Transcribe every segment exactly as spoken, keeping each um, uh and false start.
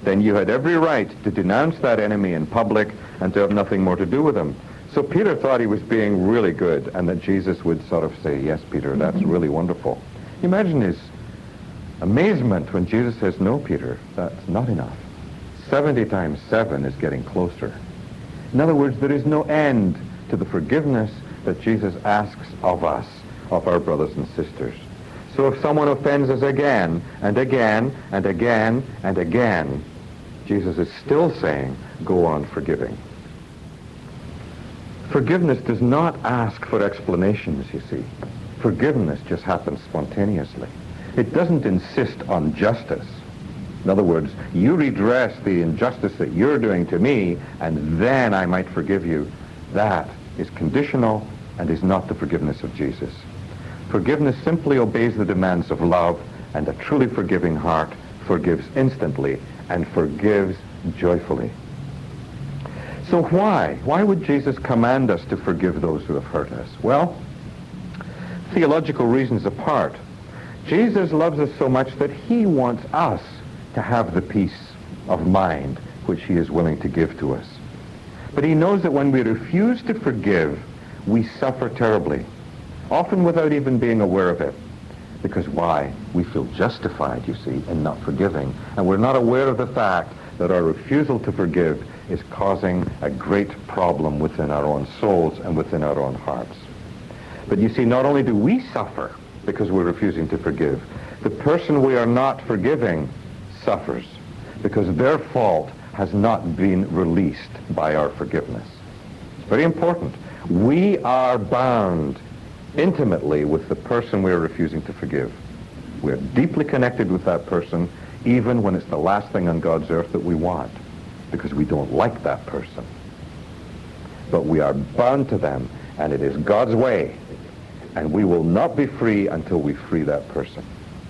then you had every right to denounce that enemy in public and to have nothing more to do with him. So Peter thought he was being really good, and that Jesus would sort of say, yes, Peter, that's really wonderful. Imagine his amazement when Jesus says, no, Peter, that's not enough. seventy times seven is getting closer. In other words, there is no end to the forgiveness that Jesus asks of us, of our brothers and sisters. So if someone offends us again and again and again and again, Jesus is still saying, go on forgiving. Forgiveness does not ask for explanations, you see. Forgiveness just happens spontaneously. It doesn't insist on justice. In other words, you redress the injustice that you're doing to me, and then I might forgive you. That is conditional and is not the forgiveness of Jesus. Forgiveness simply obeys the demands of love, and a truly forgiving heart forgives instantly and forgives joyfully. So why? Why would Jesus command us to forgive those who have hurt us? Well, theological reasons apart, Jesus loves us so much that he wants us to have the peace of mind which he is willing to give to us. But he knows that when we refuse to forgive, we suffer terribly, often without even being aware of it. Because why? We feel justified, you see, in not forgiving. And we're not aware of the fact that our refusal to forgive is causing a great problem within our own souls and within our own hearts. But you see, not only do we suffer because we're refusing to forgive, the person we are not forgiving suffers because their fault has not been released by our forgiveness. It's very important. We are bound intimately with the person we are refusing to forgive. We're deeply connected with that person, even when it's the last thing on God's earth that we want, because we don't like that person. But we are bound to them, and it is God's way, and we will not be free until we free that person.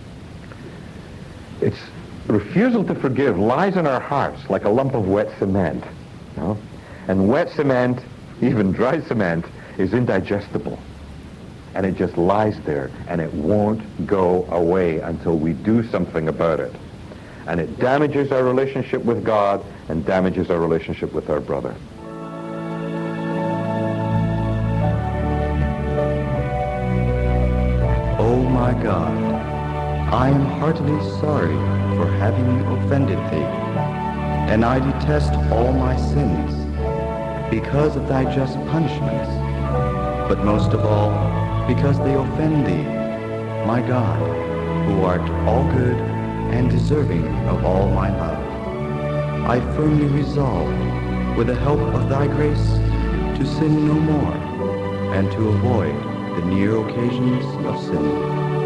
Its refusal to forgive lies in our hearts like a lump of wet cement. You know? And wet cement, even dry cement, is indigestible. And it just lies there, and it won't go away until we do something about it. And it damages our relationship with God and damages our relationship with our brother. O my God, I am heartily sorry for having offended thee, and I detest all my sins because of thy just punishments, but most of all because they offend thee, my God, who art all good and deserving of all my love. I firmly resolve, with the help of thy grace, to sin no more, and to avoid the near occasions of sin.